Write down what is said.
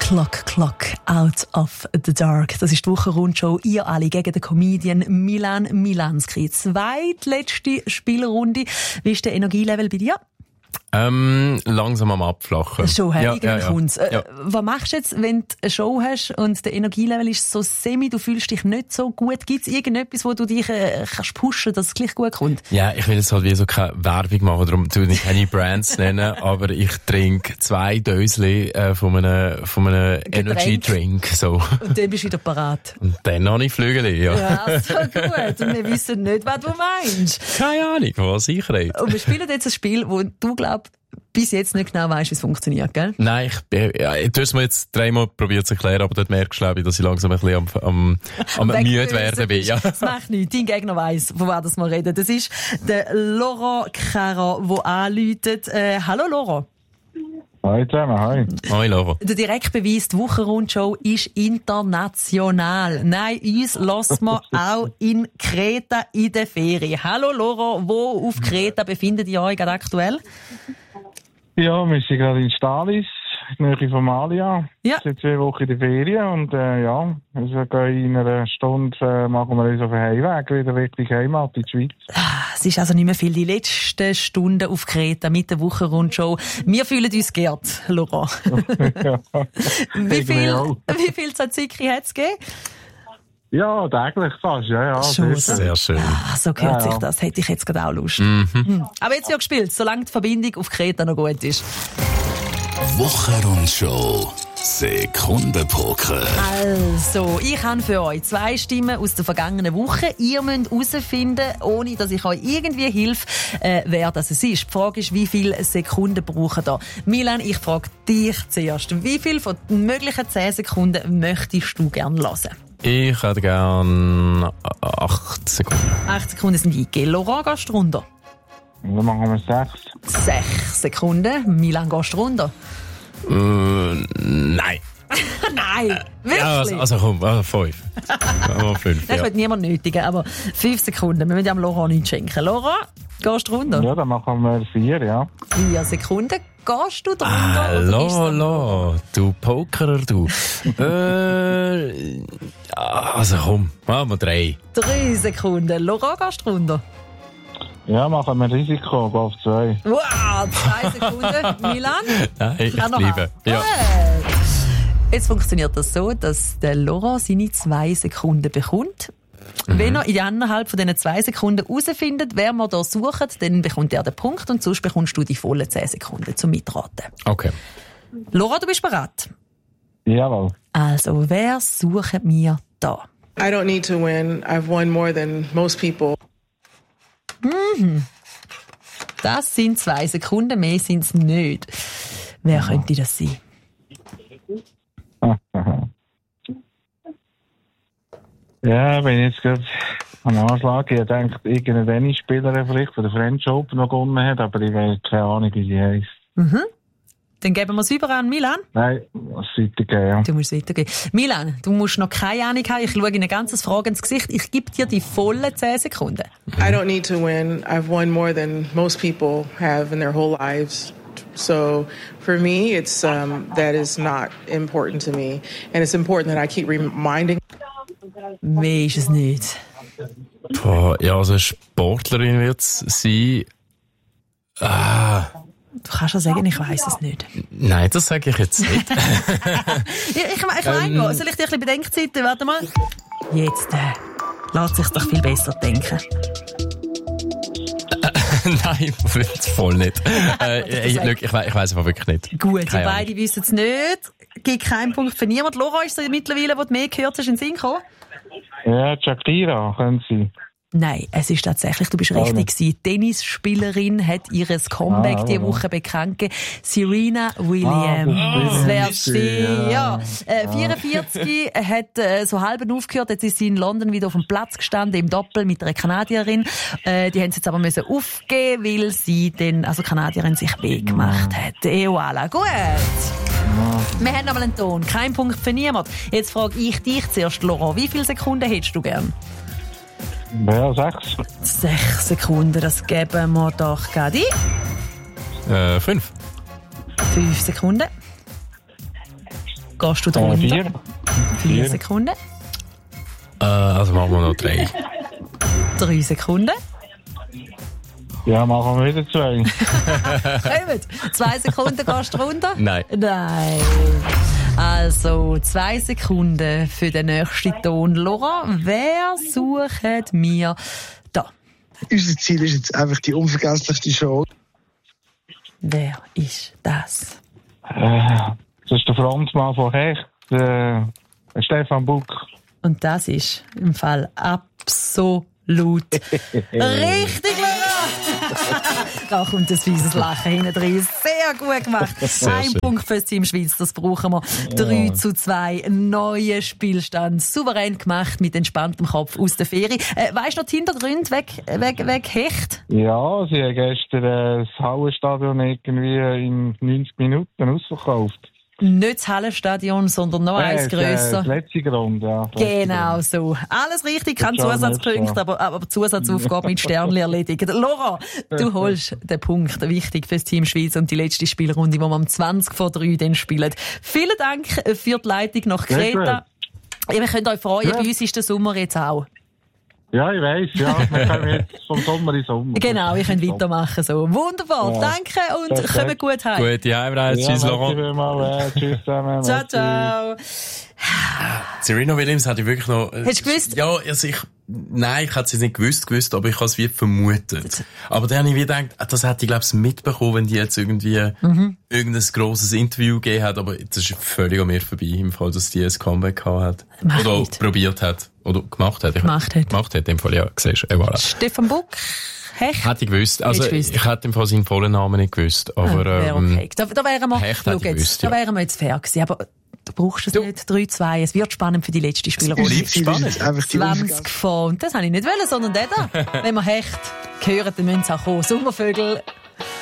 Clock, out of the dark. Das ist die Wochenrundshow. Ihr alle gegen den Comedian Milan Milanski. Zweitletzte Spielrunde. Wie ist der Energielevel bei dir? Langsam am Abflachen. Schon, ja, kommt's. Was machst du jetzt, wenn du eine Show hast und der Energielevel ist so semi, du fühlst dich nicht so gut? Gibt es irgendetwas, wo du dich kannst pushen, dass es gleich gut kommt? Ja, ich will jetzt halt wie so keine Werbung machen, darum tue ich keine Brands nennen, aber ich trinke 2 Dösli von einem Energy Drink. So. Und dann bist du wieder parat. Und dann habe ich Flügel, ja. Ja, so gut. Und wir wissen nicht, was du meinst. Keine Ahnung, was ich rede. Und wir spielen jetzt ein Spiel, wo du glaubst, bis jetzt nicht genau weißt, wie es funktioniert, gell? Nein, du hast mir jetzt 3-mal probiert zu erklären, aber dort merkst du, glaube ich, dass ich langsam ein bisschen am müde werden bin. Ja. Das macht nichts. Dein Gegner weiss, von was wir reden. Das ist der Laurent Carra, der anläutet. Hallo Laurent. Hi zusammen, hi. Hi Laurent. Der Direktbeweis, die Wochenrundshow ist international. Nein, uns lassen wir auch in Kreta in der Ferien. Hallo Laurent, wo auf Kreta befindet ihr euch gerade aktuell? Ja, wir sind gerade in Stalis, in der Nähe von Malia. Ja. Seit 2 Wochen in der Ferien und also in einer Stunde machen wir uns auf den Heimweg wieder wirklich Heimat in die Schweiz. Es ist also nicht mehr viel. Die letzten Stunden auf Kreta mit der Wochenrundshow. Wir fühlen uns geehrt, Laurent. Ja. Wie viel Tzatziki hat es gegeben? Ja, täglich fast, ja. Schon, sehr schön. Ah, so gehört sich das. Hätte ich jetzt gerade auch Lust. Aber jetzt wird gespielt, solange die Verbindung auf Kreta noch gut ist. Wochenrundshow. Sekundenpoker. Also, ich habe für euch 2 Stimmen aus der vergangenen Woche. Ihr müsst herausfinden, ohne dass ich euch irgendwie helfe, wer das ist. Die Frage ist, wie viele Sekunden brauchen da? Milan, ich frage dich zuerst. Wie viel von den möglichen 10 Sekunden möchtest du gerne hören? Ich hätte gerne 8 Sekunden. 8 Sekunden sind eingegeben. Laurent, gehst du runter? Dann machen wir 6. 6 Sekunden. Milan, gehst du runter? Nein. Nein, wirklich? Ja, also komm, 5. 5, Das ja. wird niemand nötigen, aber 5 Sekunden. Wir müssen dem Laurent nichts schenken. Laurent, gehst du runter? Ja, dann machen wir 4, ja. 4 Sekunden. Gehst du drunter? Hallo, du Pokerer, du. Also komm, machen wir 3. 3 Sekunden. Laurent, gehst du runter? Ja, machen wir Risiko, geh auf 2. Wow, 2 Sekunden. Milan? Nein, ich bleibe. Ja. Jetzt funktioniert das so, dass der Laurent seine 2 Sekunden bekommt. Wenn er innerhalb von diesen 2 Sekunden herausfindet, wer wir hier suchen, dann bekommt er den Punkt und sonst bekommst du die vollen 10 Sekunden zum Mitraten. Okay. Laurent, du bist bereit? Jawohl. Also, wer suchen wir da? I don't need to win. I've won more than most people. Das sind 2 Sekunden, mehr sind es nicht. Wer könnte das sein? Ja, wenn ich jetzt gerade an Anschlag, ich denke, irgendeine Tennisspielerin vielleicht von der French Open noch gewonnen hat, aber ich weiß keine Ahnung, wie sie heisst. Dann geben wir es über an Milan. Nein, was weitergehen, ja. Du musst weitergehen. Milan, du musst noch keine Ahnung haben. Ich schaue in ein ganzes Frage ins Gesicht. Ich gebe dir die vollen 10 Sekunden. I don't need to win. I've won more than most people have in their whole lives. So for me, it's that is not important to me, and it's important that I keep reminding. Mehr ist es nicht. Ja, also eine Sportlerin wird es sein. Du kannst ja sagen, ich weiss es nicht. Nein, das sage ich jetzt nicht. Ich meine, soll ich dir ein bisschen Bedenkzeit? Warte mal. Jetzt lässt sich doch viel besser denken. Nein, voll nicht. Ich weiss einfach wirklich nicht. Gut, Keine ihr beide wissen es nicht. Gibt keinen Punkt für niemand. Laurent, ist es mittlerweile, wo du mehr gehört hast, in den Sinn gekommen? Ja, Shakira, können Sie. Nein, es ist tatsächlich, du bist richtig gewesen. Die Tennisspielerin hat ihr Comeback diese Woche bekannt gegeben. Serena Williams. Das wäre ja. 44, hat so halb aufgehört. Jetzt ist sie in London wieder auf dem Platz gestanden, im Doppel mit einer Kanadierin. Die haben sie jetzt aber müssen aufgeben, weil sie dann, also Kanadierin sich weh gemacht hat. Voilà, gut. Wir haben aber einen Ton. Kein Punkt für niemand. Jetzt frage ich dich zuerst, Laurent. Wie viele Sekunden hättest du gern? Ja, 6. 6 Sekunden, das geben wir doch gerade. 5. 5 Sekunden. Gehst du drunter? 4 Sekunden. Also machen wir noch 3. 3 Sekunden. Ja, machen wir wieder 2. Kommt. 2 Sekunden gehst du runter? Nein. Also 2 Sekunden für den nächsten Ton. Laura, wer sucht mir da? Unser Ziel ist jetzt einfach die unvergesslichste Show. Wer ist das? Das ist der Frontmann von Hecht, Stefan Buck. Und das ist im Fall absolut richtig, Laura! Da kommt ein weises Lachen hinten drin. Sehr gut gemacht. Ein Punkt fürs Team Schweiz, das brauchen wir. 3:2, neuer Spielstand. Souverän gemacht, mit entspanntem Kopf aus der Ferie. Weisst du noch die Hintergründe weg Hecht? Ja, sie haben gestern das Hallenstadion irgendwie in 90 Minuten ausverkauft. Nicht das Hallenstadion, sondern noch eins grösser. Das letzte Grund, ja. Genau so. Alles richtig, kein Zusatzpunkt, aber Zusatzaufgabe mit Sternli erledigt. Laura, du holst den Punkt, wichtig fürs Team Schweiz und die letzte Spielrunde, die wir am 20:03 dann spielen. Vielen Dank für die Leitung nach Kreta. Ihr könnt euch freuen, bei uns ist der Sommer jetzt auch. Ja, ich weiss, ja. Wir kommen jetzt vom Sommer in Sommer. Genau, ihr könnt weitermachen so. Wunderbar, ja. Danke und kommt gut heim. Gute Heimreise, tschüss Laurent. Tschüss zusammen. Ciao, ciao. Serena Williams hatte ich wirklich noch... Hättest du gewusst? Ja, also nein, ich hätte es nicht gewusst, aber ich habe es wie vermutet. Aber dann habe ich wie gedacht, das hätte ich, glaube ich, mitbekommen, wenn die jetzt irgendwie irgendein grosses Interview gegeben hat, aber das ist völlig an mir vorbei, im Fall, dass die ein Comeback gehabt hat. Oder probiert hat. Oder gemacht hat. Gemacht hat, im Fall, ja, siehst du. Voilà. Stefan Buck. Hecht? Hätte ich gewusst. Also, ich hätte im Fall seinen vollen Namen nicht gewusst. Aber, okay. Da wären wir, Hecht hätte ich gewusst, da wären wir jetzt fair gewesen. Aber du brauchst es nicht. 3:2. Es wird spannend für die letzte Spielerrunde. Es bleibt spannend. 20 von. Das habe ich nicht wollen, sondern der da. Wenn wir Hecht hören, dann müssen sie auch kommen. Sommervögel